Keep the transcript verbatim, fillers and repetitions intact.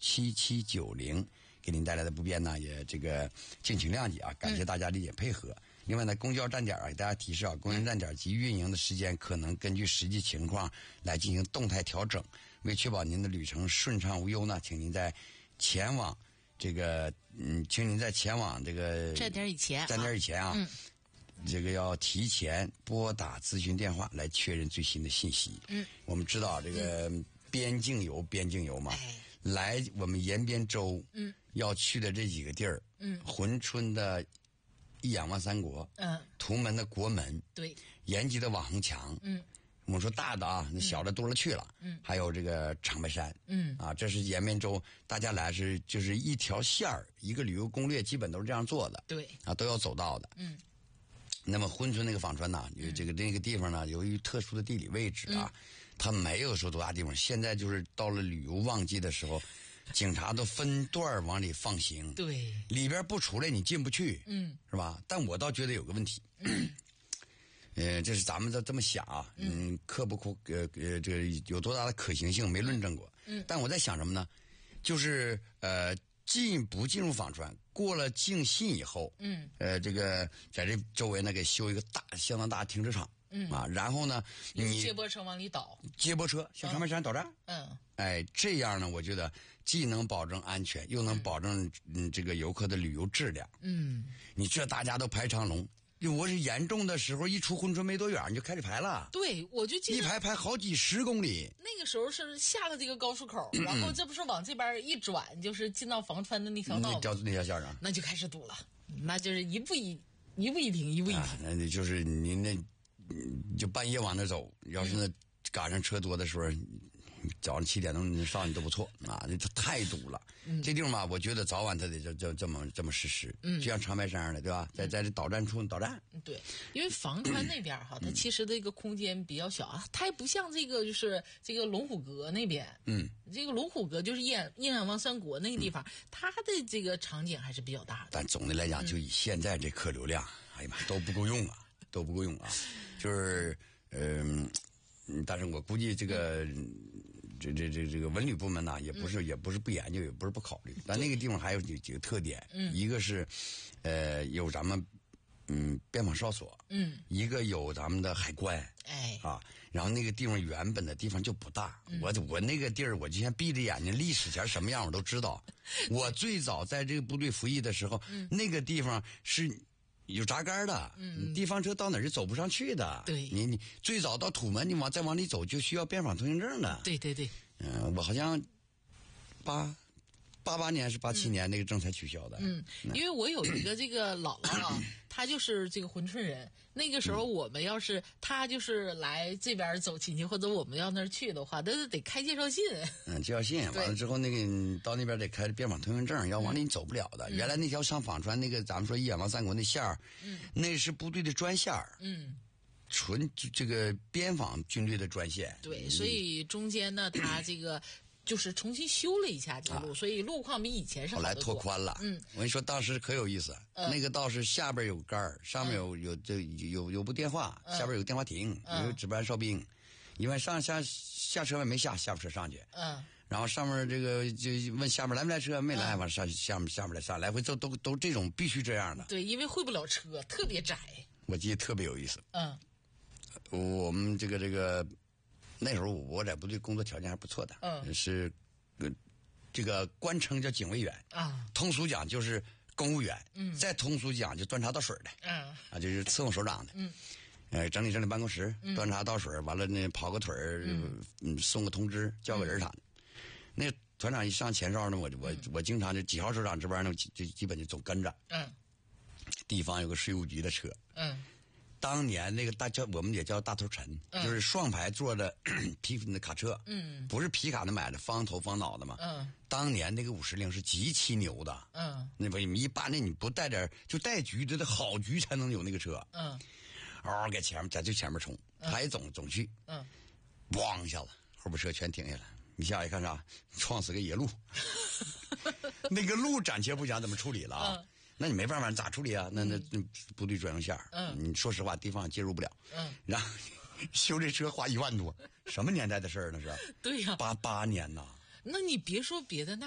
七七九零，给您带来的不便呢，也这个敬请谅解啊，感谢大家理解配合。嗯、另外呢，公交站点啊，给大家提示啊，公交站点及运营的时间可能根据实际情况来进行动态调整。为确保您的旅程顺畅无忧呢，请您在前往这个嗯，请您在前往这个站点以前， 站点以前啊。嗯，这个要提前拨打咨询电话来确认最新的信息。嗯，我们知道这个边境游，边境游嘛，哎、来我们延边州，嗯，要去的这几个地儿，嗯，珲春的一仰望三国，嗯，图门的国门， 对， 延吉的网红墙，嗯，我们说大的啊，那小的多了去了，嗯，还有这个长白山，嗯，啊，这是延边州，大家来是就是一条线儿，一个旅游攻略基本都是这样做的， 对， 啊，都要走到的，嗯。那么珲春那个舫船呐，因为这个那个地方呢，由于特殊的地理位置啊，嗯、它没有说多大地方。现在就是到了旅游旺季的时候，警察都分段往里放行， 对， 里边不出来你进不去，嗯，是吧？但我倒觉得有个问题，嗯，呃，这是咱们这这么想啊，嗯，可不可呃呃，这个有多大的可行性没论证过，嗯，但我在想什么呢？就是呃。进不进入舫船，过了敬信以后，嗯，呃，这个在这周围呢给修一个大相当大的停车场，嗯啊，然后呢，你接驳车往里倒， 接驳车向长白山导站，嗯，哎，这样呢，我觉得既能保证安全，又能保证嗯这个游客的旅游质量，嗯，你这大家都排长龙。我是严重的时候，一出珲春没多远，你就开始排了。 对，我就记得一排排好几十公里。 那个时候是下了这个高速口，嗯、然后这不是往这边一转，就是进到房川的那条道， 那条那条线上， 那就开始堵了。那就是一步一一步一停，一步一停。啊、 那就是您那，就半夜往那走，要是那赶上车多的时候。早上七点钟上你都不错啊，这太堵了。嗯、这地方吧，我觉得早晚它得就就这么这么实施。嗯，就像长白山的，对吧？在在这导站处导站。 对，因为房川那边哈，它其实这个空间比较小啊，它也不像这个就是这个龙虎阁那边。嗯，这个龙虎阁就是一一仰望三国那个地方，嗯、它的这个场景还是比较大的。 但总的来讲，就以现在这客流量，哎呀妈，都不够用啊，都不够用啊。就是嗯。呃嗯，但是我估计这个，嗯、这这这这个文旅部门呢，也不是、嗯、也不是不研究，也不是不考虑。但那个地方还有几几个特点，嗯，一个是，呃，有咱们嗯边防哨所，嗯，一个有咱们的海关，哎，啊，然后那个地方原本的地方就不大，嗯、我我那个地儿，我就先闭着眼睛，历史前什么样我都知道。我最早在这个部队服役的时候，嗯、那个地方是。有闸杆的，嗯，地方车到哪儿是走不上去的。 对， 你你最早到土门，你往再往里走就需要边防通行证的。 对对对， 嗯、呃，我好像八八八年是八七年、嗯、那个证才取消的。 嗯，因为我有一个这个姥姥啊，她就是这个珲春人。那个时候我们要是她就是来这边走亲戚，或者我们要那儿去的话，那得开介绍信。 嗯，介绍信完了之后，那个到那边得开边防通行证，要往里你走不了的。嗯、原来那条上舫船那个咱们说一仰望三国那线儿，嗯，那是部队的专线儿。嗯。纯这个边防军队的专线。 对，所以中间呢，它这个。就是重新修了一下这个路，啊、所以路况比以前是好后来拓宽了。嗯，我跟你说，当时可有意思。嗯、那个道是下边有杆儿，上面有有这有有部电话，嗯、下边有电话亭，嗯、有值班哨兵。因为上下下车没下，下不车上去。嗯。然后上面这个就问下面来没来车，没来，完、嗯、上下面下面来上，来回都都都这种必须这样的。 对，因为会不了车，特别窄。 我记得特别有意思。嗯。我们这个这个。那时候我在部队工作条件还不错的，嗯，是，呃，这个官称叫警卫员啊，通俗讲就是公务员，嗯，再通俗讲就端茶倒水的，嗯，啊，就是伺候首长的，嗯，呃，整理整理办公室，嗯、端茶倒水，完了呢跑个腿儿，嗯，嗯，送个通知，叫个人啥的。嗯、那团长一上前哨呢，我我我经常就几号首长值班呢，就基本就总跟着，嗯，地方有个税务局的车，嗯。当年那个大叫我们也叫大头陈，嗯、就是双排坐的皮的卡车，嗯，不是皮卡的买的，方头方脑的嘛，嗯，当年那个五十铃是极其牛的，嗯，那不一般的你不带点就带局的好局才能有那个车，嗯，嗷给前面在最前面冲，他一总总去，嗯，咣一下子后边车全停下来，一下一看啥，撞死个野鹿，那个鹿暂且不讲怎么处理了啊。嗯，那你没办法，你咋处理啊？那那那部队专用线嗯，你说实话，地方介入不了。嗯，然后修这车花一万多，什么年代的事儿那是？ 对呀、啊， 八八年呐。 那你别说别的，那